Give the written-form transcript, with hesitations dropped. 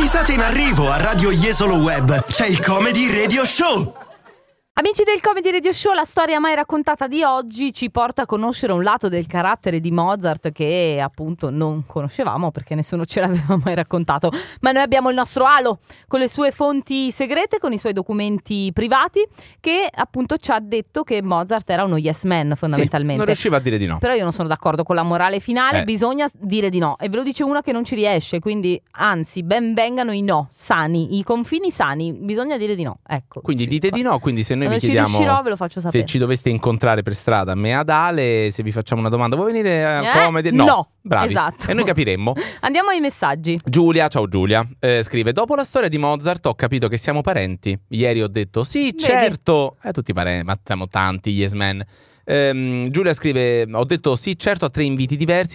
Risate in arrivo a Radio Jesolo Web. C'è il Comedy Radio Show. Amici del Comedy Radio Show, la storia mai raccontata di oggi ci porta a conoscere un lato del carattere di Mozart che appunto non conoscevamo perché nessuno ce l'aveva mai raccontato. Ma noi abbiamo il nostro Alo con le sue fonti segrete, con i suoi documenti privati, che appunto ci ha detto che Mozart era uno yes man fondamentalmente. Sì, non riusciva a dire di no. Però io non sono d'accordo con la morale finale, bisogna dire di no. E ve lo dice una che non ci riesce, quindi anzi ben vengano i no sani, i confini sani, bisogna dire di no. Ecco. Quindi dite di no, quindi se noi vi ci chiediamo riuscirò, ve lo faccio sapere. se ci doveste incontrare per strada, me ad Ale, se vi facciamo una domanda, vuoi venire a Comedy? No, bravi. Esatto. E noi capiremmo. Andiamo ai messaggi. Giulia, ciao Giulia, scrive: dopo la storia di Mozart ho capito che siamo parenti. Ieri ho detto sì, certo. Tutti parenti, ma siamo tanti yes men. Giulia scrive: ho detto sì, certo a 3 inviti diversi.